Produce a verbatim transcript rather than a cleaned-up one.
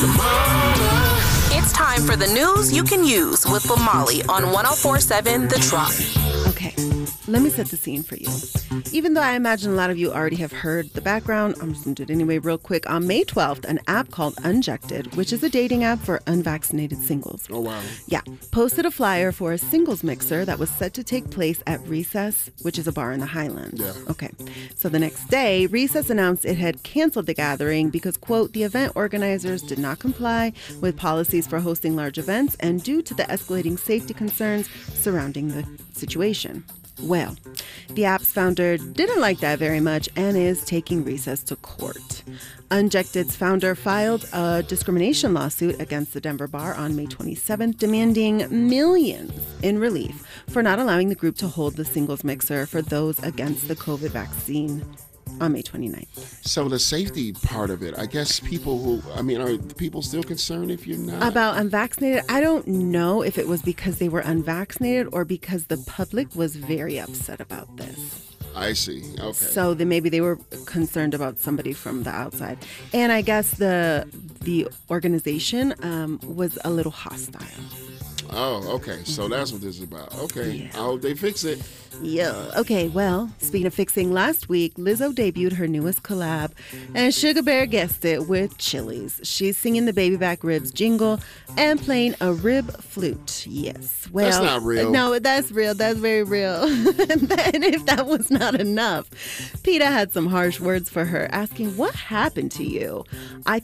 It's time for the news you can use with Lamali on one oh four point seven The Trop. Okay, let me set the scene for you. Even though I imagine a lot of you already have heard the background, I'm just going to do it anyway real quick. On May twelfth, an app called Unjected, which is a dating app for unvaccinated singles. Oh, wow. Yeah, posted a flyer for a singles mixer that was set to take place at Recess, which is a bar in the Highlands. Yeah. Okay, so the next day, Recess announced it had canceled the gathering because, quote, the event organizers did not comply with policies for hosting large events and due to the escalating safety concerns surrounding the situation. Well, the app's founder didn't like that very much and is taking Recess to court. Unjected's founder filed a discrimination lawsuit against the Denver bar on May twenty-seventh, demanding millions in relief for not allowing the group to hold the singles mixer for those against the COVID vaccine on May twenty-ninth. So the safety part of it, I guess people who, I mean, are people still concerned if you're not? About unvaccinated, I don't know if it was because they were unvaccinated or because the public was very upset about this. I see. Okay. So then maybe they were concerned about somebody from the outside. And I guess the the organization um, was a little hostile. Oh, okay. So that's what this is about. Okay. Yeah. I hope they fix it. Yeah. Okay, well, speaking of fixing, last week, Lizzo debuted her newest collab, and Sugar Bear guessed it, with Chili's. She's singing the Baby Back Ribs jingle and playing a rib flute. Yes. Well, That's not real. No, that's real. That's very real. And if that was not enough, PETA had some harsh words for her, asking, what happened to you? I